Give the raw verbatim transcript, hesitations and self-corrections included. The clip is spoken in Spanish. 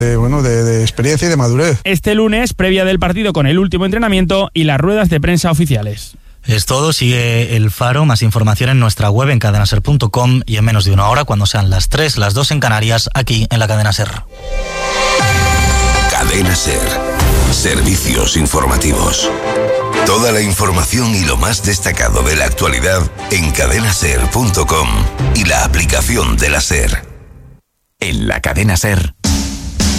De, bueno, de, de experiencia y de madurez. Este lunes, previa del partido con el último entrenamiento y las ruedas de prensa oficiales. Es todo, sigue El Faro, más información en nuestra web en cadena ser punto com y en menos de una hora, cuando sean las tres, las dos en Canarias, aquí en la Cadena Ser. Cadena Ser, servicios informativos. Toda la información y lo más destacado de la actualidad en cadena ser punto com y la aplicación de la Ser. En la Cadena Ser,